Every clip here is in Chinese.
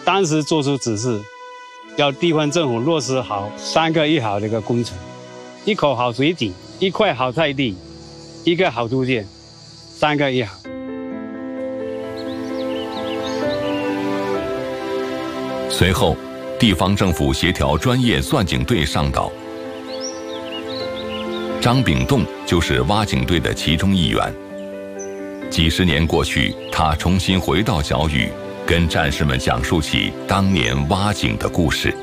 当时做出指示，要地方政府落实好3个1好的一个工程：1口好水井，1块好菜地，1个好土建，3个1好。 随后，地方政府协调专业钻井队上岛。张炳栋就是挖井队的其中一员。几十年过去，他重新回到角屿，跟战士们讲述起当年挖井的故事。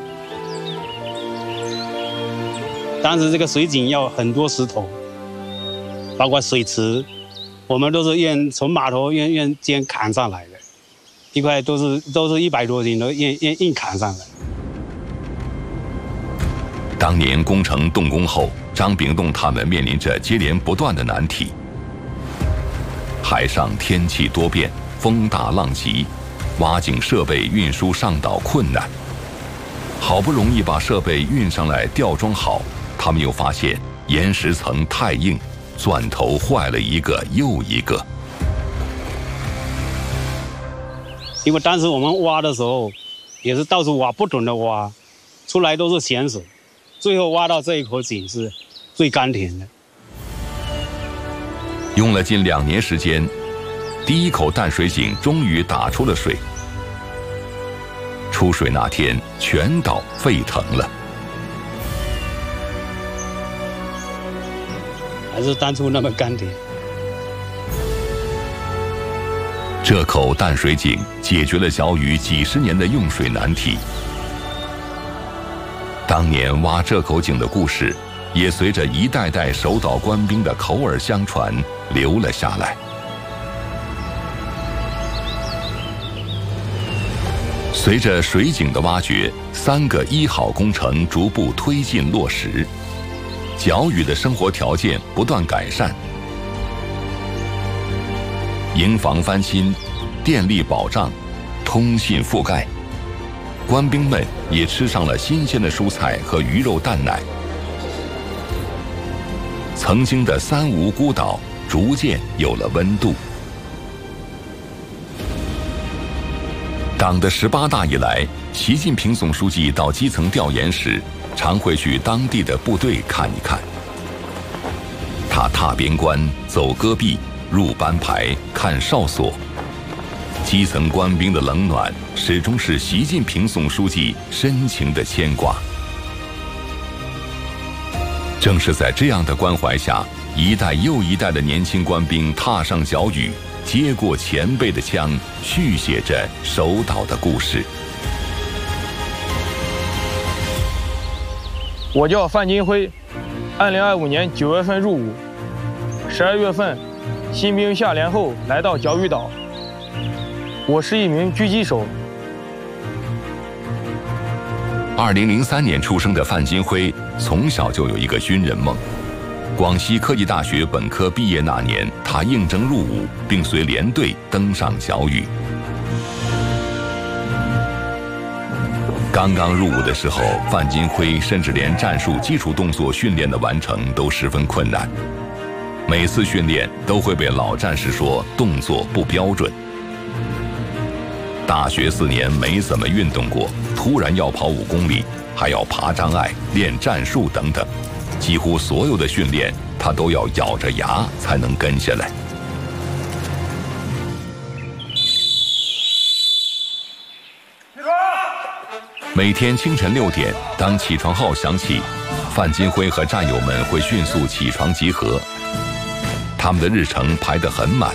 当时这个水井要很多石头，包括水池，我们都是从码头沿间砍上来的，一块都是100多斤，都硬砍上来。 当年工程动工后，张炳栋他们面临着接连不断的难题。海上天气多变，风大浪急，挖井设备运输上岛困难。好不容易把设备运上来吊装好，他们又发现岩石层太硬，钻头坏了一个又一个。 因为当时我们挖的时候，也是到处挖，不懂得挖，出来都是咸水。最后挖到这一口井是最甘甜的。 用了近2年时间，第1口淡水井终于打出了水。出水那天，全岛沸腾了。 还是当初那么甘甜。 这口淡水井解决了角屿几十年的用水难题。当年挖这口井的故事，也随着一代代守岛官兵的口耳相传留了下来。随着水井的挖掘，3个1好工程逐步推进落实，角屿的生活条件不断改善，营房翻新，电力保障，通信覆盖。官兵们也吃上了新鲜的蔬菜和鱼肉蛋奶。曾经的三无孤岛逐渐有了温度。党的18大以来，习近平总书记到基层调研时，常会去当地的部队看一看。他踏边关，走戈壁，入班排，看哨所。基层官兵的冷暖，始终是习近平总书记深情的牵挂。正是在这样的关怀下，一代又一代的年轻官兵踏上角屿，接过前辈的枪，续写着守岛的故事。 我叫范金辉，2025年9月份入伍，12月份新兵下连后来到角屿岛。我是一名狙击手。 2003年出生的范金辉，从小就有一个军人梦。广西科技大学本科毕业那年，他应征入伍，并随连队登上角屿。刚刚入伍的时候，范金辉甚至连战术基础动作训练的完成都十分困难，每次训练都会被老战士说动作不标准。大学4年没怎么运动过，突然要跑5公里，还要爬障碍、练战术等等，几乎所有的训练他都要咬着牙才能跟下来。每天清晨6点，当起床号响起，范金辉和战友们会迅速起床集合，他们的日程排得很满。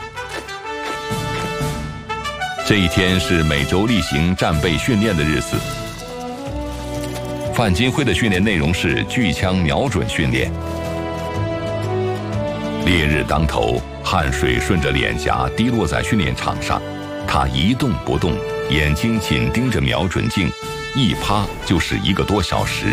这一天是每周例行战备训练的日子。范金辉的训练内容是狙枪瞄准训练。烈日当头，汗水顺着脸颊滴落在训练场上，他一动不动，眼睛紧盯着瞄准镜，一趴就是1个多小时。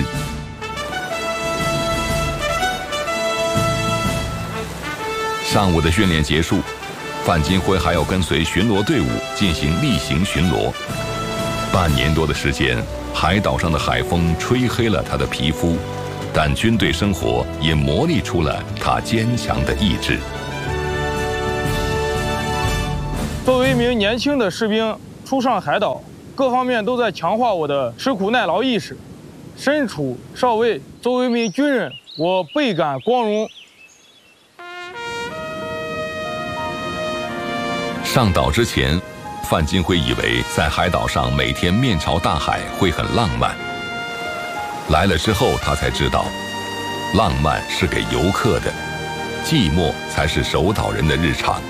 上午的训练结束，范金辉还要跟随巡逻队伍进行例行巡逻。半年多的时间，海岛上的海风吹黑了他的皮肤，但军队生活也磨砺出了他坚强的意志。 作为一名年轻的士兵，初上海岛， 各方面都在强化我的吃苦耐劳意识。身处少尉，作为一名军人，我倍感光荣。 上岛之前，范金辉以为在海岛上每天面朝大海会很浪漫。来了之后，他才知道，浪漫是给游客的，寂寞才是守岛人的日常。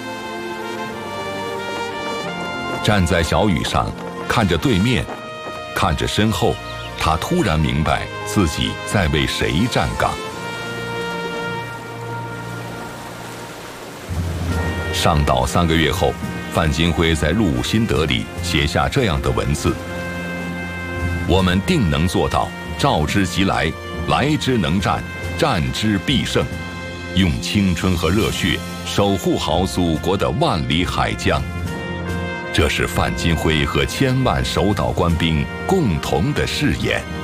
站在小屿上，看着对面，看着身后，他突然明白自己在为谁站岗。上岛3个月后，范金辉在入伍心得里写下这样的文字：我们定能做到召之即来，来之能战，战之必胜，用青春和热血守护好祖国的万里海疆。这是范金辉和千万守岛官兵共同的誓言。